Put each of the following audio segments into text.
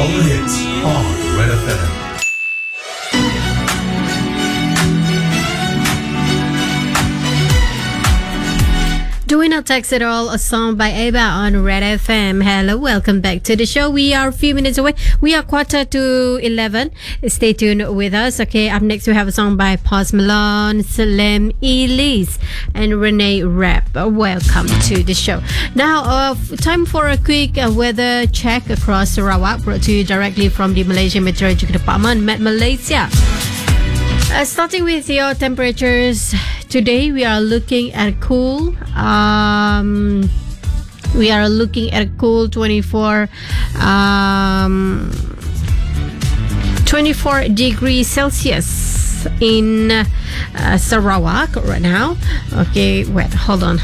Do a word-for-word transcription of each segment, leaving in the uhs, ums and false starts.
All the hits on Red F M. Do we not text at all? A song by Ava on Red F M. Hello, welcome back to the show. We are a few minutes away. We are quarter to eleven. Stay tuned with us. Okay, up next we have a song by Post Malone, Salem, Elise, and Renee Rapp. Welcome to the show. Now, uh, time for a quick uh, weather check across Sarawak, brought to you directly from the Malaysian Meteorological Department, Met Malaysia. Uh, starting with your temperatures, today we are looking at cool. Um, we are looking at cool twenty-four, um, twenty-four degrees Celsius in uh, Sarawak right now. Okay, wait, hold on.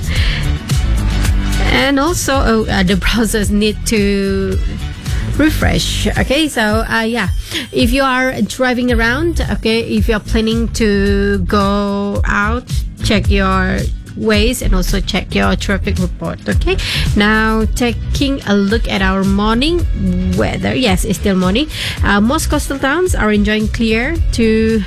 And also, oh, uh, the browsers need to refresh. Okay, so uh, yeah, if you are driving around, okay, if you're planning to go out, check your ways and also check your traffic report. Okay, now taking a look at our morning weather. Yes, it's still morning. Uh, most coastal towns are enjoying clear to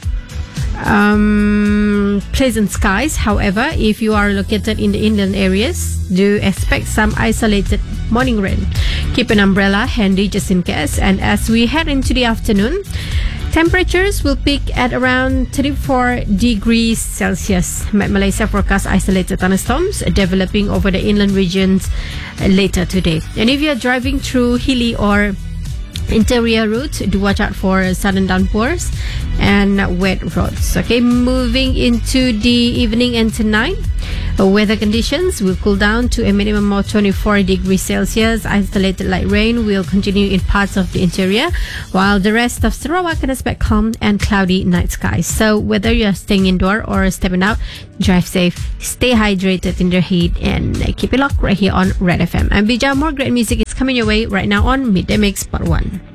um, pleasant skies. However, if you are located in the inland areas, do expect some isolated morning rain. Keep an umbrella handy just in case. And as we head into the afternoon, temperatures will peak at around thirty-four degrees Celsius. Met Malaysia forecast isolated thunderstorms developing over the inland regions later today. And if you're driving through hilly or interior routes, do watch out for sudden downpours and wet roads. Okay, moving into the evening and tonight, uh, weather conditions will cool down to a minimum of twenty-four degrees Celsius. Isolated light rain will continue in parts of the interior, while the rest of Sarawak can expect calm and cloudy night skies. So whether you're staying indoor or stepping out, drive safe, stay hydrated in the heat, and uh, keep it locked right here on Red F M. I'm Bija. More great music is coming your way right now on Midday Mix Part one.